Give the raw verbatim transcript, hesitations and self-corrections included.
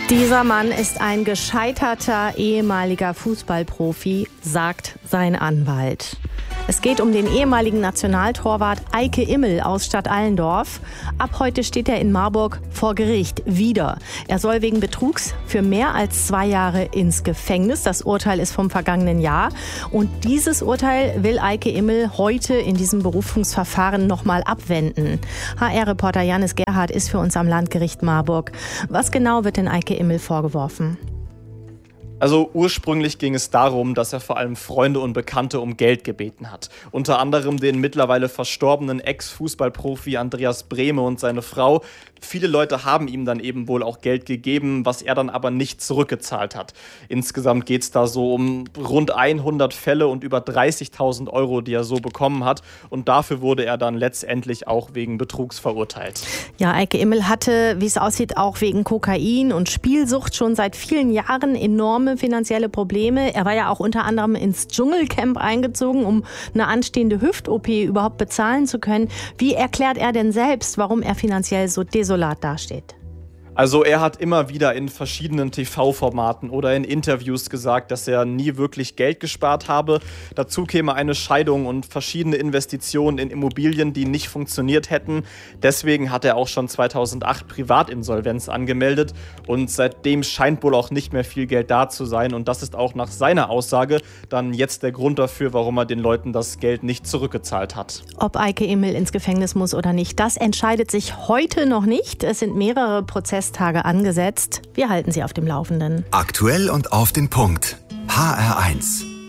Dieser Mann ist ein gescheiterter ehemaliger Fußballprofi, sagt sein Anwalt. Es geht um den ehemaligen Nationaltorwart Eike Immel aus Stadtallendorf. Ab heute steht er in Marburg vor Gericht wieder. Er soll wegen Betrugs für mehr als zwei Jahre ins Gefängnis. Das Urteil ist vom vergangenen Jahr. Und dieses Urteil will Eike Immel heute in diesem Berufungsverfahren nochmal abwenden. H R-Reporter Janis Gerhardt ist für uns am Landgericht Marburg. Was genau wird denn Eike Immel vorgeworfen? Also ursprünglich ging es darum, dass er vor allem Freunde und Bekannte um Geld gebeten hat. Unter anderem den mittlerweile verstorbenen Ex-Fußballprofi Andreas Brehme und seine Frau. Viele Leute haben ihm dann eben wohl auch Geld gegeben, was er dann aber nicht zurückgezahlt hat. Insgesamt geht es da so um rund hundert Fälle und über dreißigtausend Euro, die er so bekommen hat. Und dafür wurde er dann letztendlich auch wegen Betrugs verurteilt. Ja, Eike Immel hatte, wie es aussieht, auch wegen Kokain und Spielsucht schon seit vielen Jahren enorme finanzielle Probleme. Er war ja auch unter anderem ins Dschungelcamp eingezogen, um eine anstehende Hüft-O P überhaupt bezahlen zu können. Wie erklärt er denn selbst, warum er finanziell so desolat dasteht? Also er hat immer wieder in verschiedenen T V-Formaten oder in Interviews gesagt, dass er nie wirklich Geld gespart habe. Dazu käme eine Scheidung und verschiedene Investitionen in Immobilien, die nicht funktioniert hätten. Deswegen hat er auch schon zweitausendacht Privatinsolvenz angemeldet und seitdem scheint wohl auch nicht mehr viel Geld da zu sein. Und das ist auch nach seiner Aussage dann jetzt der Grund dafür, warum er den Leuten das Geld nicht zurückgezahlt hat. Ob Eike Immel ins Gefängnis muss oder nicht, das entscheidet sich heute noch nicht. Es sind mehrere Prozesse Tage angesetzt. Wir halten Sie auf dem Laufenden. Aktuell und auf den Punkt. H R eins.